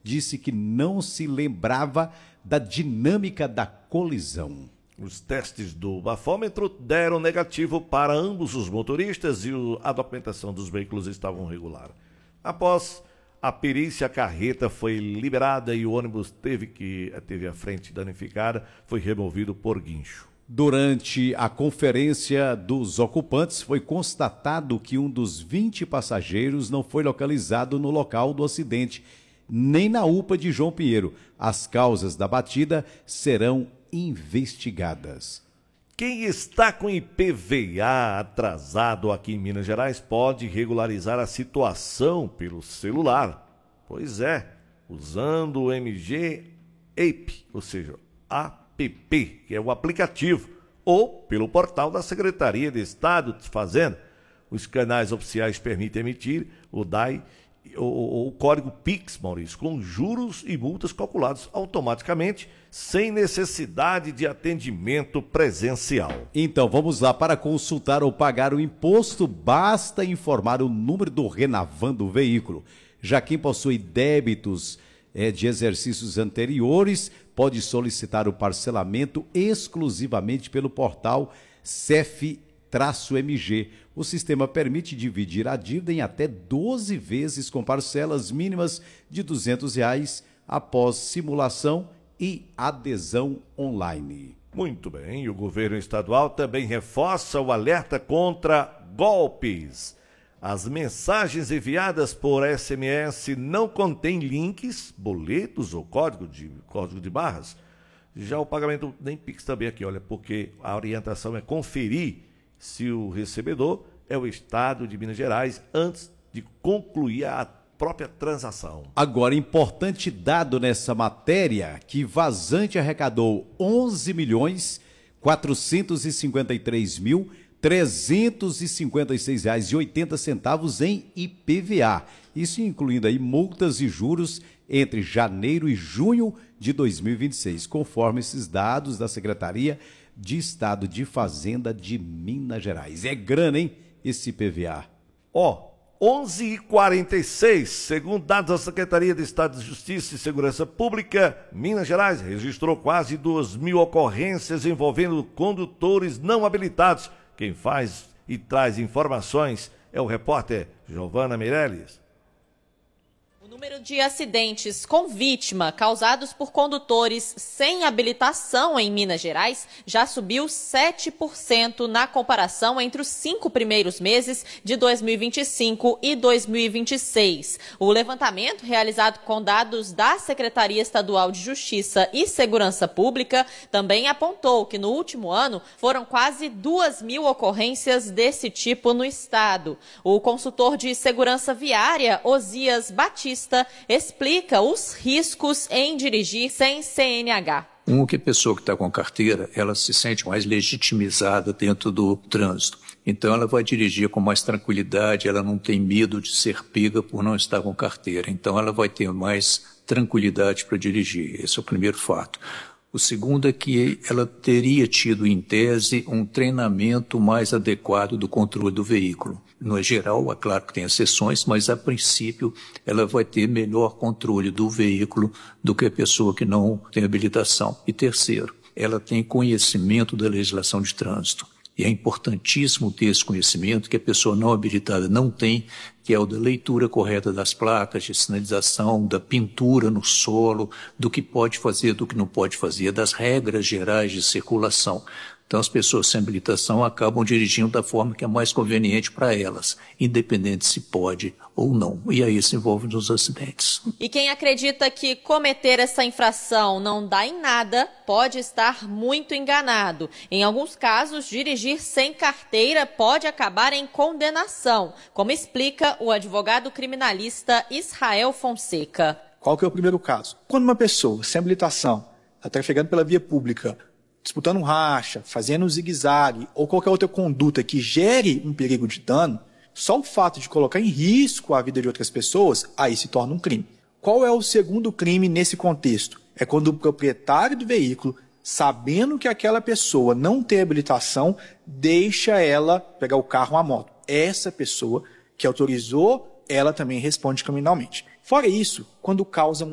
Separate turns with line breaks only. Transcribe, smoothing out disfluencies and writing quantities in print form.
disse que não se lembrava da dinâmica da colisão.
Os testes do bafômetro deram negativo para ambos os motoristas e a documentação dos veículos estavam regular. Após a perícia, a carreta foi liberada e o ônibus teve a frente danificada, foi removido por guincho.
Durante a conferência dos ocupantes, foi constatado que um dos 20 passageiros não foi localizado no local do acidente, nem na UPA de João Pinheiro. As causas da batida serão investigadas.
Quem está com IPVA atrasado aqui em Minas Gerais pode regularizar a situação pelo celular. Pois é, usando o MG App, ou seja, app, que é o aplicativo, ou pelo portal da Secretaria de Estado de Fazenda. Os canais oficiais permitem emitir o DAI, o código PIX, Maurício, com juros e multas calculados automaticamente, sem necessidade de atendimento presencial.
Então, vamos lá. Para consultar ou pagar o imposto, basta informar o número do Renavan do veículo. Já quem possui débitos de exercícios anteriores pode solicitar o parcelamento exclusivamente pelo portal CEF-MG. O sistema permite dividir a dívida em até 12 vezes com parcelas mínimas de R$ 200 após simulação e adesão online.
Muito bem, o governo estadual também reforça o alerta contra golpes. As mensagens enviadas por SMS não contêm links, boletos ou código de barras. Já o pagamento nem Pix também aqui, olha, porque a orientação é conferir se o recebedor é o Estado de Minas Gerais antes de concluir a própria transação.
Agora, importante dado nessa matéria, que Vazante arrecadou R$ 11.453.356,80 em IPVA. Isso incluindo aí multas e juros entre janeiro e junho de 2026, conforme esses dados da Secretaria de Estado de Fazenda de Minas Gerais. É grana, hein, esse IPVA.
11h46, segundo dados da Secretaria de Estado de Justiça e Segurança Pública, Minas Gerais registrou quase 2.000 ocorrências envolvendo condutores não habilitados. Quem faz e traz informações é o repórter Giovana Meirelles.
O número de acidentes com vítima causados por condutores sem habilitação em Minas Gerais já subiu 7% na comparação entre os 5 primeiros meses de 2025 e 2026. O levantamento, realizado com dados da Secretaria Estadual de Justiça e Segurança Pública, também apontou que no último ano foram quase 2.000 ocorrências desse tipo no estado. O consultor de segurança viária, Osias Batista, explica os riscos em dirigir sem CNH.
Que a pessoa que está com carteira, ela se sente mais legitimizada dentro do trânsito. Então ela vai dirigir com mais tranquilidade, ela não tem medo de ser pega por não estar com carteira. Então ela vai ter mais tranquilidade para dirigir. Esse é o primeiro fato. O segundo é que ela teria tido, em tese, um treinamento mais adequado do controle do veículo. No geral, é claro que tem exceções, mas a princípio ela vai ter melhor controle do veículo do que a pessoa que não tem habilitação. E terceiro, ela tem conhecimento da legislação de trânsito. E é importantíssimo ter esse conhecimento que a pessoa não habilitada não tem, que é o da leitura correta das placas, de sinalização, da pintura no solo, do que pode fazer, do que não pode fazer, das regras gerais de circulação. Então as pessoas sem habilitação acabam dirigindo da forma que é mais conveniente para elas, independente se pode ou não. E aí se envolve nos acidentes.
E quem acredita que cometer essa infração não dá em nada, pode estar muito enganado. Em alguns casos, dirigir sem carteira pode acabar em condenação, como explica o advogado criminalista Israel Fonseca.
Qual que é o primeiro caso? Quando uma pessoa sem habilitação está trafegando pela via pública, disputando um racha, fazendo um zigue-zague ou qualquer outra conduta que gere um perigo de dano, só o fato de colocar em risco a vida de outras pessoas, aí se torna um crime. Qual é o segundo crime nesse contexto? É quando o proprietário do veículo, sabendo que aquela pessoa não tem habilitação, deixa ela pegar o carro ou a moto. Essa pessoa que autorizou, ela também responde criminalmente. Fora isso, quando causa